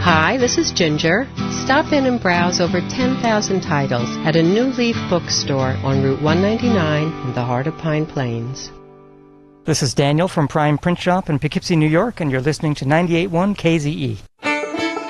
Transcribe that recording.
Hi, this is Ginger. Stop in and browse over 10,000 titles at a New Leaf bookstore on Route 199 in the heart of Pine Plains. This is Daniel from Prime Print Shop in Poughkeepsie, New York, and you're listening to 98.1 KZE.